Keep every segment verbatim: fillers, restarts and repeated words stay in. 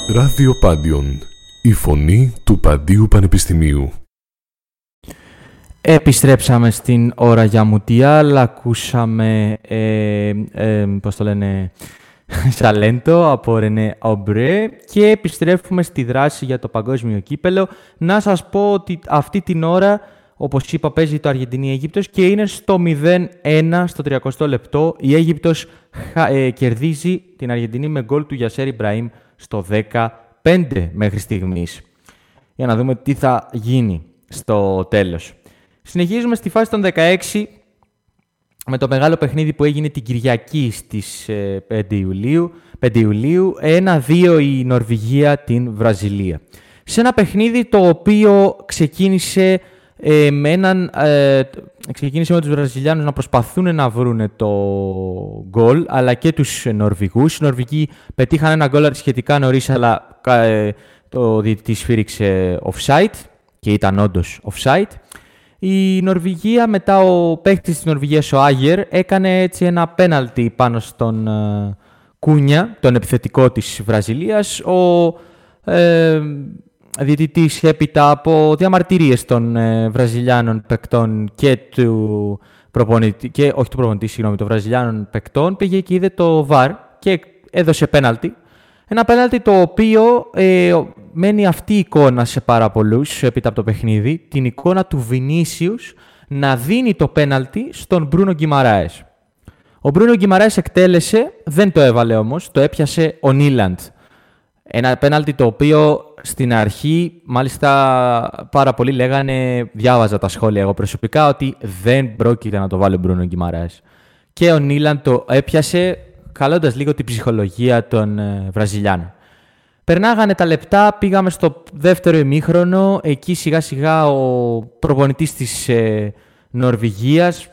Ράδιο Πάντιον, η φωνή του Παντίου Πανεπιστημίου. Επιστρέψαμε στην ώρα για Μουντιάλ, ακούσαμε, ε, ε, πώς το λένε, Σαλέντο από Ρενέ Ομπρέ και επιστρέφουμε στη δράση για το παγκόσμιο κύπελο. Να σας πω ότι αυτή την ώρα, όπως είπα, παίζει το Αργεντινή-Αίγυπτος και είναι στο μηδέν ένα στο τριακοστό λεπτό. Η Αίγυπτος ε, κερδίζει την Αργεντινή με γκολ του Γιασέρ Ιμπραήμ στο δεκαπέντε μέχρι στιγμής. Για να δούμε τι θα γίνει στο τέλος. Συνεχίζουμε στη φάση των δεκαέξι με το μεγάλο παιχνίδι που έγινε την Κυριακή στις πέντε Ιουλίου. ένα δύο η Νορβηγία την Βραζιλία. Σε ένα παιχνίδι το οποίο ξεκίνησε ε, με, έναν, ε, ξεκίνησε με τους Βραζιλιάνους να προσπαθούν να βρουν το γκολ, αλλά και τους Νορβηγούς. Οι Νορβηγοί πετύχαν ένα γκολ σχετικά νωρίς, αλλά ε, το διαιτητής σφύριξε offside και ήταν όντως offside. Η Νορβηγία, μετά ο παίκτης της Νορβηγίας, ο Άγερ, έκανε έτσι ένα πέναλτι πάνω στον uh, Κούνια, τον επιθετικό της Βραζιλίας. Ο ε, διαιτητής, έπειτα από διαμαρτυρίες των ε, Βραζιλιάνων παικτών και του προπονητή, και, όχι του προπονητή, συγγνώμη, των Βραζιλιάνων παικτών, πήγε και είδε το βαρ και έδωσε πέναλτι. Ένα πέναλτι το οποίο ε, μένει αυτή η εικόνα σε πάρα πολλούς έπειτα από το παιχνίδι, την εικόνα του Βινίσιους να δίνει το πέναλτι στον Μπρούνο Γκιμαράες. Ο Μπρούνο Γκιμαράες εκτέλεσε, δεν το έβαλε όμως, το έπιασε ο Νίλαντ. Ένα πέναλτι το οποίο στην αρχή, μάλιστα πάρα πολλοί λέγανε, διάβαζα τα σχόλια εγώ προσωπικά, ότι δεν πρόκειται να το βάλει ο Μπρούνο Γκιμαράες. Και ο Νίλαντ το έπιασε, καλώντας λίγο την ψυχολογία των ε, Βραζιλιάνων. Περνάγανε τα λεπτά, πήγαμε στο δεύτερο ημίχρονο. Εκεί σιγά σιγά ο προπονητής της ε, Νορβηγίας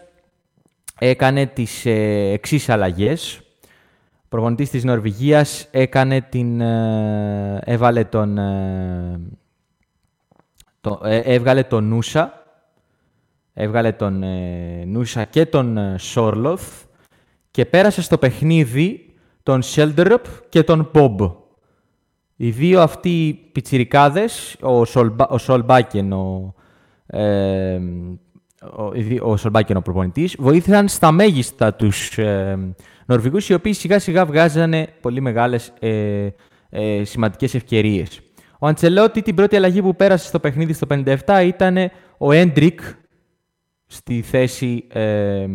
έκανε τις ε, εξής αλλαγές. Ο προπονητής της Νορβηγίας έκανε την, ε, έβαλε τον, ε, το, ε, έβγαλε τον Νούσα, έβγαλε τον ε, Νούσα και τον ε, Σόρλοθ και πέρασε στο παιχνίδι τον Σέλντεροπ και τον Μπομπ. Οι δύο αυτοί πιτσιρικάδες, ο, Σολμπα, ο Σολμπάκεν, ο, ε, ο, ο Σολμπάκεν ο προπονητής, βοήθησαν στα μέγιστα τους ε, Νορβηγούς, οι οποίοι σιγά σιγά βγάζανε πολύ μεγάλες ε, ε, σημαντικές ευκαιρίες. Ο Αντσελότη, την πρώτη αλλαγή που πέρασε στο παιχνίδι στο πενήντα επτά, ήταν ο Έντρικ στη θέση ε,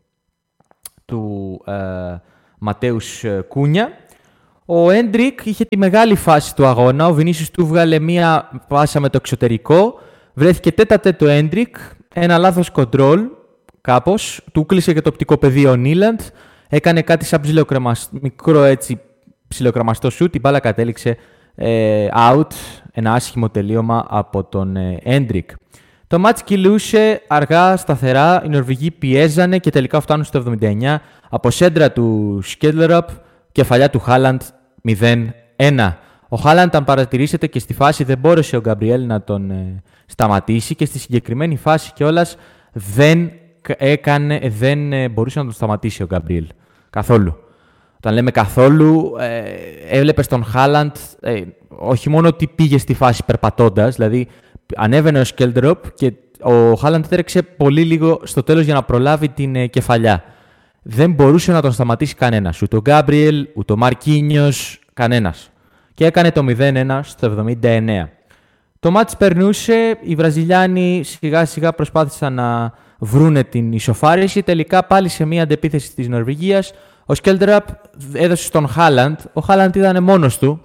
του ε, Ματέους Κούνια. Ο Έντρικ είχε τη μεγάλη φάση του αγώνα. Ο Βινίσιους του βγάλε μία πάσα με το εξωτερικό. Βρέθηκε τέτα-τέτ το Έντρικ. Ένα λάθος κοντρόλ κάπως. Του κλείσε και το οπτικό πεδίο ο Νίλαντ. Έκανε κάτι σαν ψιλοκρεμαστό, μικρό έτσι ψιλοκρεμαστό σουτ. Η μπάλα κατέληξε ε, out. Ένα άσχημο τελείωμα από τον Έντρικ. Το μάτς κυλούσε αργά, σταθερά. Οι Νορβηγοί πιέζανε και τελικά φτάνουν στο εβδομήντα εννιά. Από σέντρα του Σκέντλεροπ, κεφαλιά του Χάλαντ μηδέν ένα. Ο Χάλαντ, αν παρατηρήσετε και στη φάση, δεν μπόρεσε ο Γκαμπριέλ να τον ε, σταματήσει και στη συγκεκριμένη φάση κιόλας δεν, έκανε, δεν ε, μπορούσε να τον σταματήσει ο Γκαμπριέλ. Καθόλου. Όταν λέμε καθόλου, ε, έβλεπες τον Χάλαντ, ε, όχι μόνο ότι πήγε στη φάση περπατώντας, δηλαδή ανέβαινε ο Σκέλντεροπ και ο Χάλαντ έτρεξε πολύ λίγο στο τέλος για να προλάβει την ε, κεφαλιά. Δεν μπορούσε να τον σταματήσει κανένας. Ούτε ο Γκάμπριελ, ούτε ο Μαρκίνιος, κανένας. Και έκανε το μηδέν ένα στο εβδομήντα εννέα. Το μάτς περνούσε, οι Βραζιλιάνοι σιγά σιγά προσπάθησαν να βρούνε την ισοφάριση. Τελικά πάλι σε μια αντεπίθεση της Νορβηγίας, ο Σκέλντεροπ έδωσε στον Χάλαντ. Ο Χάλαντ ήταν μόνος του,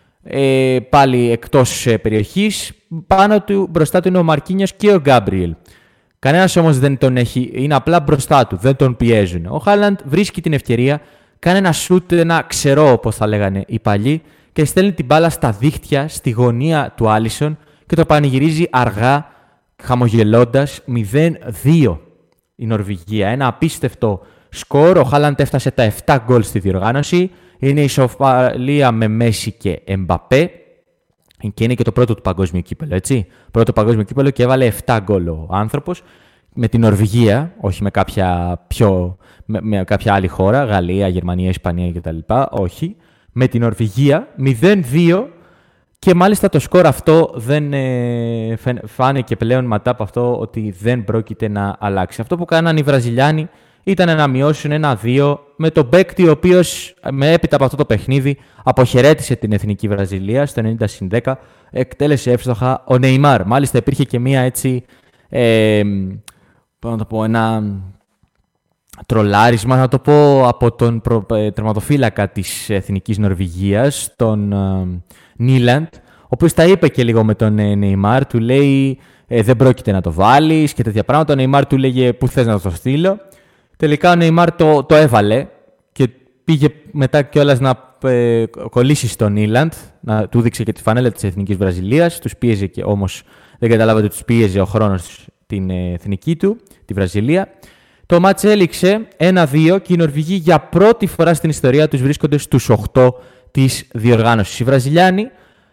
ε, πάλι εκτός ε, περιοχής. Πάνω του, μπροστά του είναι ο Μαρκίνιος και ο Γκάμπριελ. Κανένας όμως δεν τον έχει, είναι απλά μπροστά του, δεν τον πιέζουν. Ο Χάλαντ βρίσκει την ευκαιρία, κάνει ένα σούτ, ένα ξερό όπως θα λέγανε οι παλιοί, και στέλνει την μπάλα στα δίχτυα, στη γωνία του Άλισον και το πανηγυρίζει αργά, χαμογελώντας. μηδέν δύο η Νορβηγία. Ένα απίστευτο σκορ. Ο Χάλαντ έφτασε τα επτά γκολ στη διοργάνωση. Είναι ισοπαλία με Μέση και Εμπαπέ. Και είναι και το πρώτο του παγκόσμιο κύπελο, έτσι. Πρώτο παγκόσμιο κύπελο και έβαλε επτά γκολ ο άνθρωπος. Με την Νορβηγία, όχι με κάποια, πιο, με, με κάποια άλλη χώρα, Γαλλία, Γερμανία, Ισπανία κτλ. Όχι. Με την Νορβηγία, μηδέν δύο Και μάλιστα το σκορ αυτό δεν ε, φάνηκε πλέον μετά από αυτό ότι δεν πρόκειται να αλλάξει. Αυτό που κάνανε οι Βραζιλιάνοι ήταν να μειώσουν ένα δύο με τον παίκτη ο οποίος με έπειτα από αυτό το παιχνίδι αποχαιρέτησε την Εθνική Βραζιλία στο ενενήντα συν δέκα, εκτέλεσε εύστοχα ο Νεϊμάρ. Μάλιστα υπήρχε και μία έτσι, ε, πώς να το πω, ένα τρολάρισμα, να το πω, από τον προ, ε, τερματοφύλακα της Εθνικής Νορβηγίας, τον ε, Νίλαντ, ο οποίος τα είπε και λίγο με τον ε, Νεϊμάρ, του λέει ε, δεν πρόκειται να το βάλεις και τέτοια πράγματα. Ο Νεϊμάρ του λέγε πού θες να το στείλω. Τελικά ο Νεϊμάρ το, το έβαλε και πήγε μετά κιόλας να ε, κολλήσει στον Νίλαντ, να του δείξει και τη φανέλα της Εθνικής Βραζιλίας. Τους πίεζε και όμως δεν καταλάβατε ότι τους πίεζε ο χρόνος την ε, εθνική του, τη Βραζιλία. Το μάτς έληξε ένα δύο και οι Νορβηγοί για πρώτη φορά στην ιστορία τους βρίσκονται στους οκτώ της διοργάνωσης. Οι Βραζιλιάνοι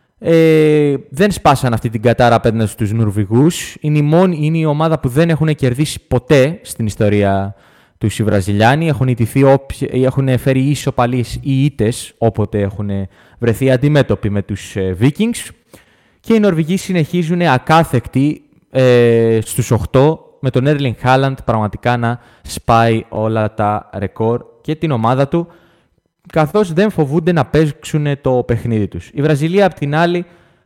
ε, δεν σπάσαν αυτή την κατάρα απέναντι στους Νορβηγούς. Είναι η, μόνη, είναι η ομάδα που δεν έχουν κερδίσει ποτέ στην ιστορία τους οι Βραζιλιάνοι. Έχουν, ιτηθεί, έχουν φέρει ισοπαλίες ή ήττες όποτε έχουν βρεθεί αντιμέτωποι με τους ε, Vikings. Και οι Νορβηγοί συνεχίζουν ακάθεκτοι ε, στους οκτώ, με τον Erling Haaland πραγματικά να σπάει όλα τα ρεκόρ και την ομάδα του, καθώς δεν φοβούνται να παίξουν το παιχνίδι τους. Η Βραζιλία, απ' την άλλη,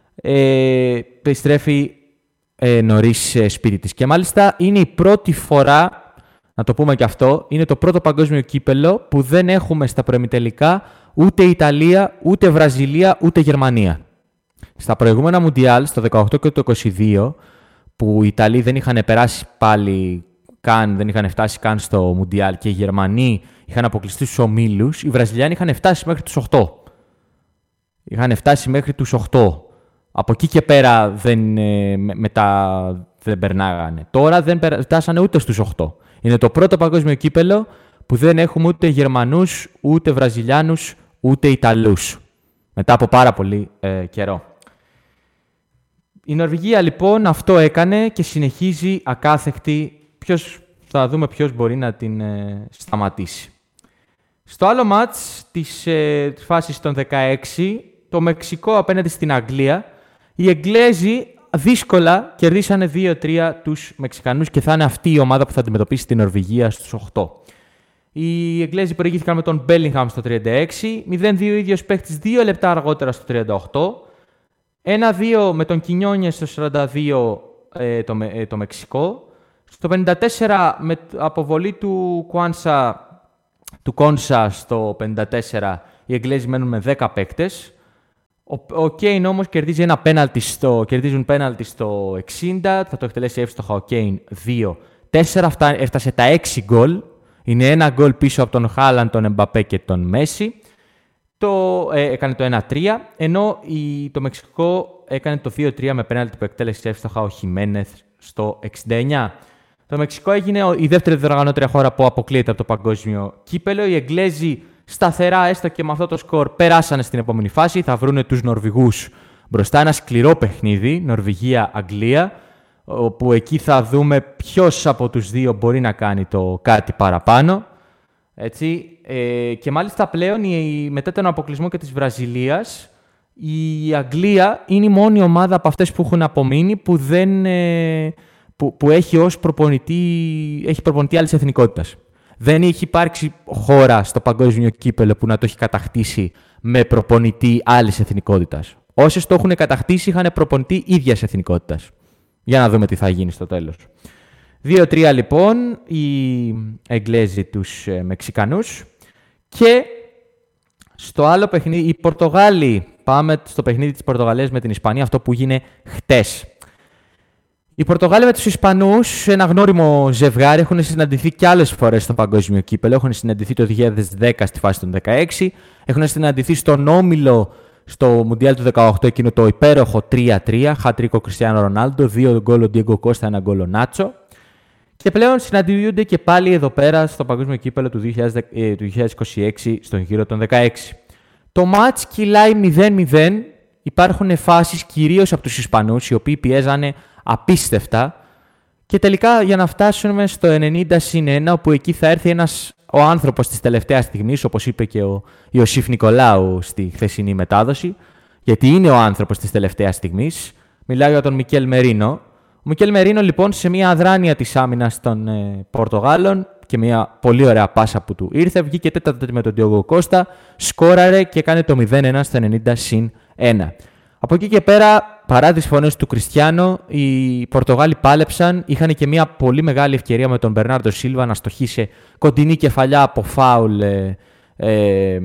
ε, επιστρέφει ε, νωρίς ε, σπίτι της. Και μάλιστα είναι η πρώτη φορά, να το πούμε και αυτό, είναι το πρώτο παγκόσμιο κύπελο που δεν έχουμε στα προημιτελικά ούτε Ιταλία, ούτε Βραζιλία, ούτε Γερμανία. Στα προηγούμενα Μουντιάλ, στο δεκαοκτώ και το είκοσι δύο, που οι Ιταλοί δεν είχαν περάσει πάλι καν, δεν είχαν φτάσει καν στο Μουντιάλ και οι Γερμανοί είχαν αποκλειστεί στους ομίλους, οι Βραζιλιάνοι είχαν φτάσει μέχρι τους οκτώ. Είχαν φτάσει μέχρι τους οκτώ. Από εκεί και πέρα δεν, ε, μετά δεν περνάγανε. Τώρα δεν φτάσανε ούτε στους οκτώ. Είναι το πρώτο παγκόσμιο κύπελο που δεν έχουμε ούτε Γερμανούς, ούτε Βραζιλιάνους, ούτε Ιταλούς. Μετά από πάρα πολύ ε, καιρό. Η Νορβηγία λοιπόν αυτό έκανε και συνεχίζει ακάθεκτη. Ποιος, θα δούμε ποιος μπορεί να την ε, σταματήσει. Στο άλλο μάτς της ε, φάσης των δεκαέξι, το Μεξικό απέναντι στην Αγγλία, οι Εγγλέζοι δύσκολα κερδίσανε δύο τρία τους Μεξικανούς και θα είναι αυτή η ομάδα που θα αντιμετωπίσει την Νορβηγία στους οκτώ. Οι Εγγλέζοι προηγήθηκαν με τον Μπέλιγχαμ στο τριάντα έξι, μηδέν δύο ίδιος παίχτης δύο λεπτά αργότερα στο τριάντα οκτώ, ένα δύο με τον Κινιόνιε στο σαράντα δύο ε, το, ε, το Μεξικό. Στο πενήντα τέσσερα με αποβολή του Κουάνσα, του Κόνσα στο πενήντα τέσσερα, οι Εγγλέζοι μένουν με δέκα παίκτες. Ο, ο Κέιν όμως κερδίζει ένα πέναλτι στο, κερδίζουν πέναλτι στο εξήντα, θα το εκτελέσει εύστοχα ο Κέιν δύο τέσσερα, έφτασε τα έξι γκολ. Είναι ένα γκολ πίσω από τον Χάλαντ, τον Εμπαπέ και τον Μέση. Το, ε, έκανε το ένα τρία, ενώ η, το Μεξικό έκανε το δύο τρία με πέναλτι που εκτέλεσε εύστοχα ο Χιμένεθ στο εξήντα εννιά. Το Μεξικό έγινε η δεύτερη διοργανώτρια χώρα που αποκλείεται από το παγκόσμιο κύπελο. Οι Εγγλέζοι σταθερά, έστω και με αυτό το σκορ, περάσανε στην επόμενη φάση. Θα βρούνε τους Νορβηγούς μπροστά. Ένα σκληρό παιχνίδι, Νορβηγία-Αγγλία, όπου εκεί θα δούμε ποιος από τους δύο μπορεί να κάνει το κάτι παραπάνω. Έτσι. Ε, και μάλιστα πλέον η, μετά τον αποκλεισμό και της Βραζιλίας, η Αγγλία είναι η μόνη ομάδα από αυτές που έχουν απομείνει που, δεν, ε, που, που έχει ως προπονητή, έχει προπονητή άλλης εθνικότητας. Δεν έχει υπάρξει χώρα στο παγκόσμιο κύπελο που να το έχει κατακτήσει με προπονητή άλλης εθνικότητας. Όσες το έχουν κατακτήσει είχαν προπονητή ίδιας εθνικότητας. Για να δούμε τι θα γίνει στο τέλος. δύο τρία λοιπόν οι Εγγλέζοι τους ε, Μεξικανούς. Και στο άλλο παιχνίδι, οι Πορτογάλοι, πάμε στο παιχνίδι της Πορτογαλίας με την Ισπανία, αυτό που έγινε χτες. Οι Πορτογάλοι με τους Ισπανούς, ένα γνώριμο ζευγάρι, έχουν συναντηθεί και άλλες φορές στο παγκόσμιο κύπελο. Έχουν συναντηθεί το δύο χιλιάδες δέκα στη φάση των δεκαέξι, έχουν συναντηθεί στον όμιλο στο Μουντιάλ του δεκαοκτώ, εκείνο το υπέροχο τρία τρία, χατρίκο Κριστιάνο Ρονάλντο, δύο γκολ ο Ντιέγκο Κώστα, ένα γκολ ο Νάτσο. Και πλέον συναντιούνται και πάλι εδώ πέρα στο παγκόσμιο κύπελο του δύο χιλιάδες είκοσι έξι, στον γύρο των δεκαέξι. Το μάτς κυλάει μηδέν μηδέν. Υπάρχουν φάσεις κυρίως από τους Ισπανούς, οι οποίοι πιέζανε απίστευτα. Και τελικά για να φτάσουμε στο ενενήντα συν ένα, όπου εκεί θα έρθει ένας, ο άνθρωπος της τελευταίας στιγμής, όπως είπε και ο Ιωσήφ Νικολάου στη χθεσινή μετάδοση, γιατί είναι ο άνθρωπος της τελευταίας στιγμής. Μιλάω για τον Μικέλ Μερίνο. Ο Μικέλ Μερίνο, λοιπόν, σε μια αδράνεια της άμυνας των ε, Πορτογάλων και μια πολύ ωραία πάσα που του ήρθε, βγήκε τέταρτη με τον Ντιόγκο Κώστα, σκόραρε και έκανε το μηδέν ένα στο ενενήντα συν ένα. Από εκεί και πέρα, παρά τις φωνές του Κριστιάνο, οι Πορτογάλοι πάλεψαν. Είχαν και μια πολύ μεγάλη ευκαιρία με τον Μπερνάρντο Σίλβα να στοχίσει κοντινή κεφαλιά από φάουλ ε, ε,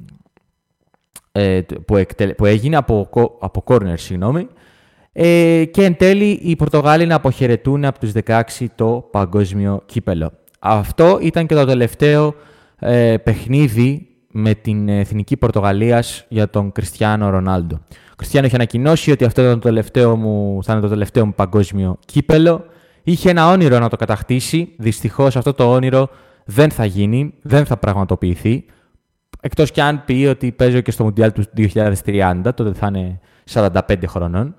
ε, που, εκτελε, που έγινε από, από κόρνερ, συγγνώμη. Ε, και εν τέλει οι Πορτογάλοι να αποχαιρετούν από τους δεκαέξι το παγκόσμιο κύπελο. Αυτό ήταν και το τελευταίο ε, παιχνίδι με την εθνική Πορτογαλίας για τον Κριστιάνο Ρονάλντο. Ο Κριστιάνο είχε ανακοινώσει ότι αυτό ήταν το τελευταίο μου, θα είναι το τελευταίο μου παγκόσμιο κύπελο. Είχε ένα όνειρο να το κατακτήσει. Δυστυχώς αυτό το όνειρο δεν θα γίνει, δεν θα πραγματοποιηθεί. Εκτός κι αν πει ότι παίζω και στο Μουντιάλ του δύο χιλιάδες τριάντα, τότε θα είναι σαράντα πέντε χρονών.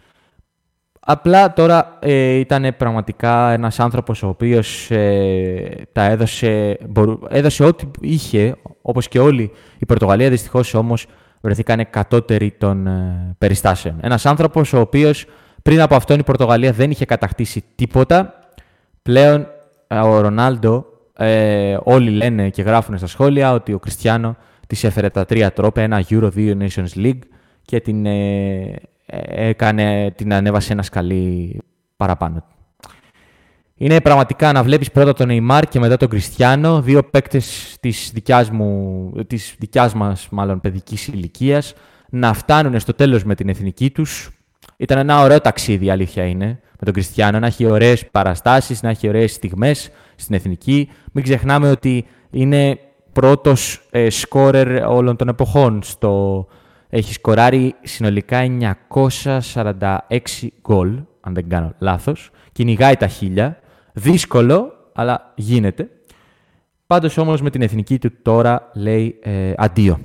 Απλά τώρα ε, ήταν πραγματικά ένας άνθρωπος ο οποίος ε, τα έδωσε, μπορού, έδωσε ό,τι είχε, όπως και όλοι η Πορτογαλία, δυστυχώς όμως βρεθήκανε κατώτεροι των ε, περιστάσεων. Ένας άνθρωπος ο οποίος πριν από αυτόν η Πορτογαλία δεν είχε κατακτήσει τίποτα. Πλέον ο Ρονάλντο, ε, όλοι λένε και γράφουν στα σχόλια ότι ο Κριστιάνο της έφερε τα τρία τρόπαια, ένα Euro, δύο Nations League και την... Ε, έκανε, την ανέβασε ένα σκαλί παραπάνω. Είναι πραγματικά να βλέπεις πρώτα τον Νεϊμάρ και μετά τον Κριστιάνο, δύο παίκτες της δικιάς, μου, της δικιάς μας μάλλον παιδικής ηλικίας, να φτάνουν στο τέλος με την εθνική τους. Ήταν ένα ωραίο ταξίδι, η αλήθεια είναι, με τον Κριστιάνο, να έχει ωραίες παραστάσεις, να έχει ωραίες στιγμές στην εθνική. Μην ξεχνάμε ότι είναι πρώτος ε, σκόρερ όλων των εποχών στο... Έχει σκοράρει συνολικά εννιακόσια σαράντα έξι γκολ, αν δεν κάνω λάθος. Κυνηγάει τα χίλια. Δύσκολο, αλλά γίνεται. Πάντως όμως με την εθνική του τώρα λέει ε, αντίο.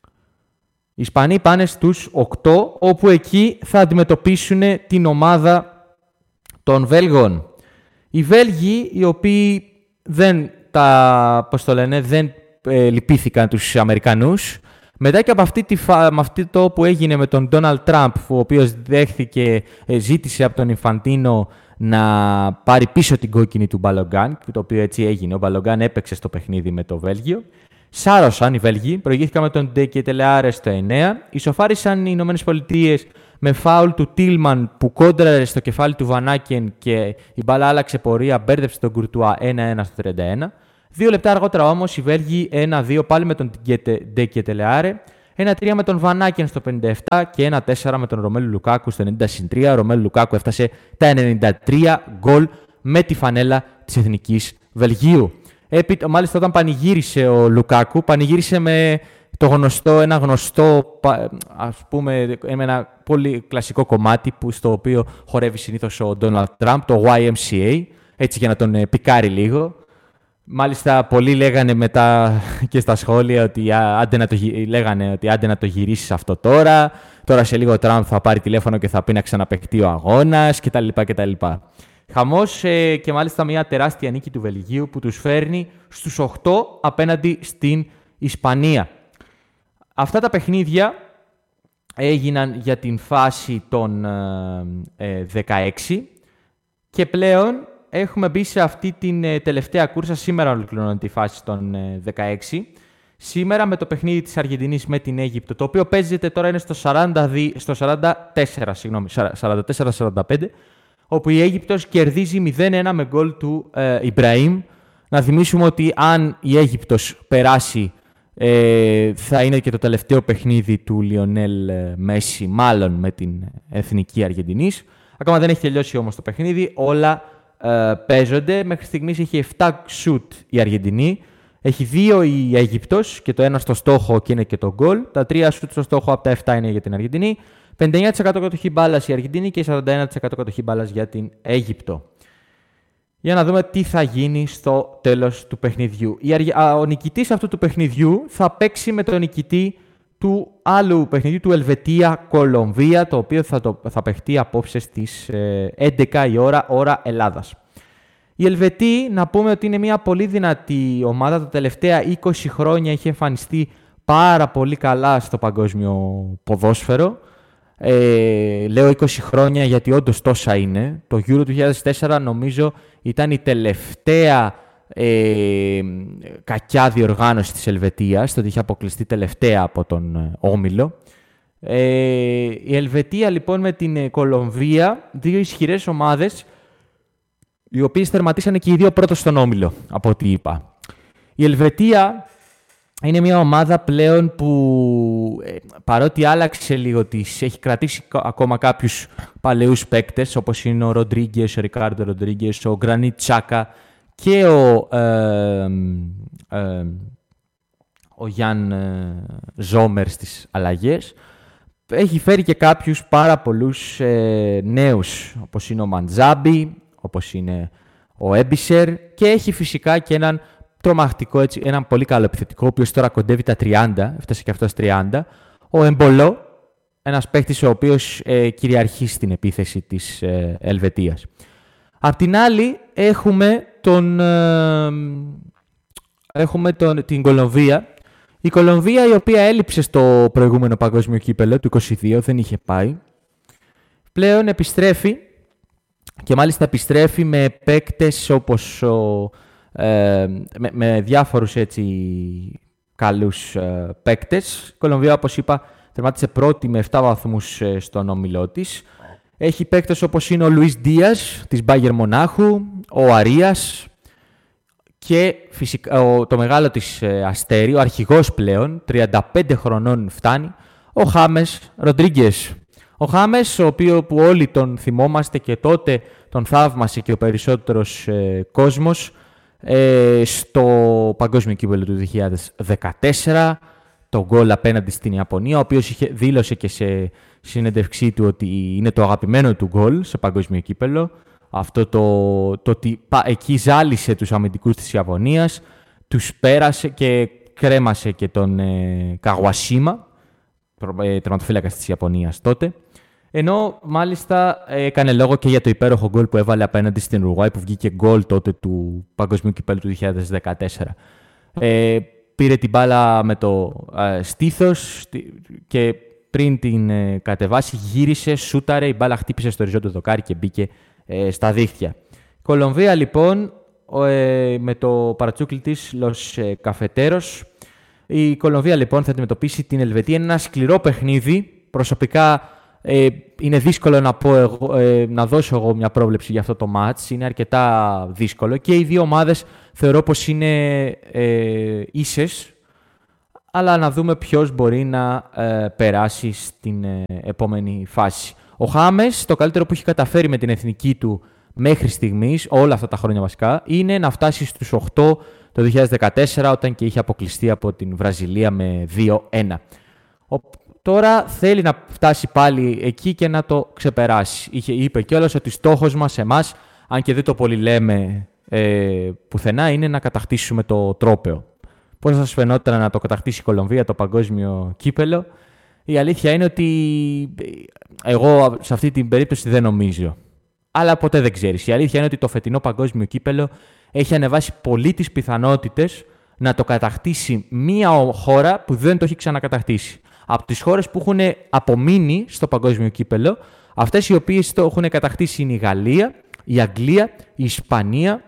Οι Ισπανοί πάνε στους οκτώ, όπου εκεί θα αντιμετωπίσουν την ομάδα των Βέλγων. Οι Βέλγοι, οι οποίοι δεν, τα, πώς το λένε, δεν ε, λυπήθηκαν τους Αμερικανούς, μετά και από αυτή τη φα... με αυτό που έγινε με τον Ντόναλντ Τραμπ, ο οποίος δέχθηκε, ζήτησε από τον Ινφαντίνο να πάρει πίσω την κόκκινη του Μπαλογκάν, το οποίο έτσι έγινε. Ο Μπαλογκάν έπαιξε στο παιχνίδι με το Βέλγιο. Σάρωσαν οι Βέλγοι, προηγήθηκαν με τον Ντεκετελεάρε στο εννέα. Ισοφάρισαν οι Ηνωμένες Πολιτείες με φάουλ του Τίλμαν που κόντραρε στο κεφάλι του Βανάκεν και η μπάλα άλλαξε πορεία, μπέρδεψε τον Κουρτουά ένα ένα στο τριάντα ένα. Δύο λεπτά αργότερα όμως οι Βέλγοι ένα δύο πάλι με τον Ντεκετελεάρε, ένα τρία με τον Βανάκεν στο πενήντα επτά και ένα τέσσερα με τον Ρομέλου Λουκάκου στο ενενήντα συν τρία. Ο Ρομέλου Λουκάκου έφτασε τα ενενήντα τρία γκολ με τη φανέλα της Εθνικής Βελγίου. Επί, μάλιστα όταν πανηγύρισε ο Λουκάκου, πανηγύρισε με το γνωστό, ένα γνωστό, ας πούμε, ένα πολύ κλασικό κομμάτι που, στο οποίο χορεύει συνήθως ο Ντόναλντ Τραμπ, το γουάι εμ σι έι, έτσι για να τον πικάρει λίγο. Μάλιστα, πολλοί λέγανε μετά και στα σχόλια ότι άντε να το, λέγανε ότι άντε να το γυρίσεις αυτό τώρα. Τώρα σε λίγο ο Τραμπ θα πάρει τηλέφωνο και θα πει να ξαναπαιχτεί ο αγώνας κτλ. κτλ. Χαμός ε, και μάλιστα μια τεράστια νίκη του Βελγίου που τους φέρνει στους οκτώ απέναντι στην Ισπανία. Αυτά τα παιχνίδια έγιναν για την φάση των ε, δεκαέξι και πλέον έχουμε μπει σε αυτή την ε, τελευταία κούρσα. Σήμερα ολοκληρώνεται τη φάση των ε, δεκαέξι. Σήμερα με το παιχνίδι της Αργεντινής με την Αίγυπτο, το οποίο παίζεται τώρα είναι στο, σαράντα δύο, στο σαράντα τέσσερα, συγγνώμη, σαράντα τέσσερα σαράντα πέντε, όπου η Αίγυπτος κερδίζει μηδέν ένα με γκολ του ε, Ιμπραήμ. Να θυμίσουμε ότι αν η Αίγυπτος περάσει, ε, θα είναι και το τελευταίο παιχνίδι του Λιονέλ Μέση, μάλλον με την Εθνική Αργεντινής. Ακόμα δεν έχει τελειώσει όμως το παιχνίδι, όλα ε, παίζονται. Μέχρι στιγμής έχει επτά σουτ η Αργεντινή, έχει δύο η Αίγυπτος και το ένα στο στόχο και είναι και το γκολ. Τα τρία σουτ στο στόχο από τα επτά είναι για την Αργεντινή. πενήντα εννέα τοις εκατό κατοχή μπάλας η Αργεντινή και σαράντα ένα τοις εκατό κατοχή μπάλας για την Αίγυπτο. Για να δούμε τι θα γίνει στο τέλος του παιχνιδιού. Ο νικητής αυτού του παιχνιδιού θα παίξει με τον νικητή του άλλου παιχνιδιού, του Ελβετία-Κολομβία, το οποίο θα, το, θα παιχτεί απόψε στις έντεκα η ώρα, ώρα Ελλάδας. Η Ελβετή, να πούμε ότι είναι μια πολύ δυνατή ομάδα. Τα τελευταία είκοσι χρόνια είχε εμφανιστεί πάρα πολύ καλά στο παγκόσμιο ποδόσφαιρο. Ε, λέω είκοσι χρόνια γιατί όντως τόσα είναι. Το Euro του δύο χιλιάδες τέσσερα νομίζω ήταν η τελευταία ε, κακιά διοργάνωση της Ελβετίας, το ότι είχε αποκλειστεί τελευταία από τον ε, Όμιλο. Ε, η Ελβετία λοιπόν με την Κολομβία, δύο ισχυρές ομάδες, οι οποίες τερματίσανε και οι δύο πρώτος στον Όμιλο, από ό,τι είπα. Η Ελβετία είναι μια ομάδα πλέον που ε, παρότι άλλαξε λίγο της, έχει κρατήσει ακόμα κάποιους παλαιούς παίκτες, όπως είναι ο Ροντρίγκες, ο Ρικάρντο Ροντρίγκες, ο Γκρανίτ Τσάκα και ο, ε, ε, ο Γιάν ε, Ζόμερ στις αλλαγές. Έχει φέρει και κάποιους πάρα πολλούς ε, νέους, όπως είναι ο Μαντζάμπι, όπως είναι ο Έμπισερ, και έχει φυσικά και έναν τρομακτικό, έτσι, έναν πολύ καλό επιθετικό, ο οποίος τώρα κοντεύει τα τριάντα, έφτασε και αυτός τριάντα, ο Εμπολό, ένας παίκτης ο οποίος ε, κυριαρχεί στην επίθεση της ε, Ελβετίας. Απ' την άλλη έχουμε, τον, ε, έχουμε τον, την Κολομβία. Η Κολομβία, η οποία έλειψε στο προηγούμενο παγκόσμιο κύπελλο του είκοσι δύο, δεν είχε πάει, πλέον επιστρέφει, και μάλιστα επιστρέφει με παίκτες όπως ο, ε, με, με διάφορους έτσι καλούς ε, παίκτες. Η Κολομβία, όπως είπα, τερμάτισε πρώτη με επτά βαθμούς ε, στον όμιλό της. Έχει παίκτες όπως είναι ο Λουίς Δίας της Μπάγερ Μονάχου, ο Αρίας και φυσικά ο, το μεγάλο της ε, αστέρι, ο αρχηγός πλέον, τριάντα πέντε χρονών φτάνει, ο Χάμες Ροντρίγκες. Ο Χάμες, ο οποίο που όλοι τον θυμόμαστε και τότε τον θαύμασε και ο περισσότερος ε, κόσμος ε, στο παγκόσμιο κύπελλο του δύο χιλιάδες δεκατέσσερα, το γκολ απέναντι στην Ιαπωνία, ο οποίος είχε, δήλωσε και σε συνέντευξή του ότι είναι το αγαπημένο του γκολ σε παγκόσμιο κύπελλο. Αυτό το, το ότι πα, εκεί ζάλισε τους αμυντικούς της Ιαπωνίας, τους πέρασε και κρέμασε και τον ε, Καγουασίμα, ε, τερματοφύλακας της Ιαπωνίας τότε. Ενώ μάλιστα έκανε λόγο και για το υπέροχο γκολ που έβαλε απέναντι στην Ουρουάη, που βγήκε γκολ τότε του παγκοσμίου κυπέλλου του δύο χιλιάδες δεκατέσσερα. Ε, πήρε την μπάλα με το ε, στήθος και πριν την ε, κατεβάσει γύρισε, σούταρε, η μπάλα χτύπησε στο οριζόντιο δοκάρι και μπήκε ε, στα δίχτυα. Η Κολομβία λοιπόν ε, με το παρατσούκλι της Los ε, Cafeteros. Η Κολομβία λοιπόν θα αντιμετωπίσει την Ελβετία. Είναι ένα σκληρό παιχνίδι. Προσωπικά ε, είναι δύσκολο να, πω εγώ, ε, να δώσω εγώ μια πρόβλεψη για αυτό το μάτς. Είναι αρκετά δύσκολο και οι δύο ομάδες θεωρώ πως είναι ε, ίσες. Αλλά να δούμε ποιος μπορεί να ε, περάσει στην ε, επόμενη φάση. Ο Χάμες, το καλύτερο που έχει καταφέρει με την εθνική του μέχρι στιγμής, όλα αυτά τα χρόνια βασικά, είναι να φτάσει στους οκτώ το δύο χιλιάδες δεκατέσσερα, όταν και είχε αποκλειστεί από την Βραζιλία με δύο ένα. Ο, τώρα θέλει να φτάσει πάλι εκεί και να το ξεπεράσει. Είχε, είπε κιόλας ότι στόχος μας, εμάς, αν και δεν το πολύ λέμε ε, πουθενά, είναι να κατακτήσουμε το τρόπαιο. Πώς θα σας φαινόταν να το κατακτήσει η Κολομβία το παγκόσμιο κύπελλο? Η αλήθεια είναι ότι εγώ σε αυτή την περίπτωση δεν νομίζω. Αλλά ποτέ δεν ξέρεις. Η αλήθεια είναι ότι το φετινό παγκόσμιο κύπελλο έχει ανεβάσει πολύ τις πιθανότητες να το κατακτήσει μία χώρα που δεν το έχει ξανακατακτήσει. Από τις χώρες που έχουν απομείνει στο παγκόσμιο κύπελλο, αυτές οι οποίες το έχουν κατακτήσει είναι η Γαλλία, η Αγγλία, η Ισπανία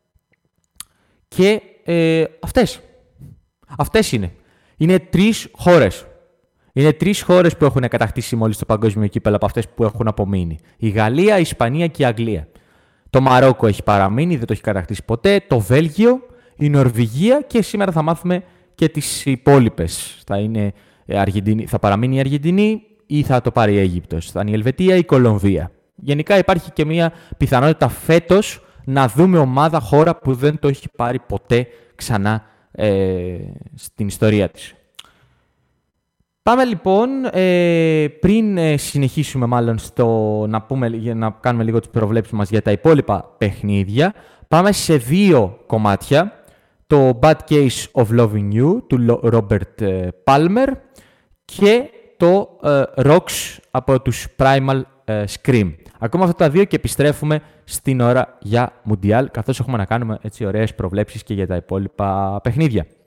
και ε, αυτές. Αυτές είναι. Είναι τρεις χώρες. Είναι τρεις χώρες που έχουν κατακτήσει μόλις το παγκόσμιο κύπελλο από αυτές που έχουν απομείνει. Η Γαλλία, η Ισπανία και η Αγγλία. Το Μαρόκο έχει παραμείνει, δεν το έχει κατακτήσει ποτέ. Το Βέλγιο, η Νορβηγία και σήμερα θα μάθουμε και τις υπόλοιπες. Θα, είναι Αργεντινή, θα παραμείνει η Αργεντινή ή θα το πάρει η Αίγυπτος. Θα είναι η Ελβετία ή η Κολομβία. Γενικά υπάρχει και μια πιθανότητα φέτος να δούμε ομάδα, χώρα που δεν το έχει πάρει ποτέ ξανά ε, στην ιστορία της. Πάμε λοιπόν, ε, πριν ε, συνεχίσουμε μάλλον στο να, πούμε, για να κάνουμε λίγο τις προβλέψεις μας για τα υπόλοιπα παιχνίδια, πάμε σε δύο κομμάτια. Το Bad Case of Loving You του Robert Palmer και το ε, Rocks από τους Primal ε, Scream. Ακόμα αυτά τα δύο και επιστρέφουμε στην ώρα για Μουντιάλ, καθώς έχουμε να κάνουμε έτσι ωραίες προβλέψεις και για τα υπόλοιπα παιχνίδια.